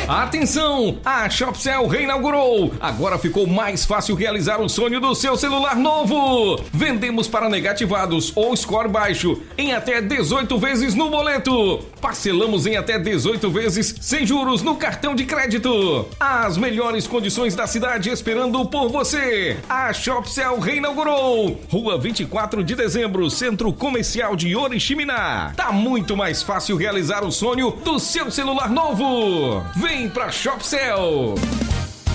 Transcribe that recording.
Atenção! A Shopcell reinaugurou! Agora ficou mais fácil realizar o sonho do seu celular novo! Vendemos para negativados ou score baixo em até 18 vezes no boleto. Parcelamos em até 18 vezes sem juros no cartão de crédito. As melhores condições da cidade esperando por você. A Shopcell reinaugurou. Rua 24 de Dezembro, Centro Comercial de Oriximiná. Tá muito mais fácil realizar o sonho do seu celular novo. Vem pra Shopcell.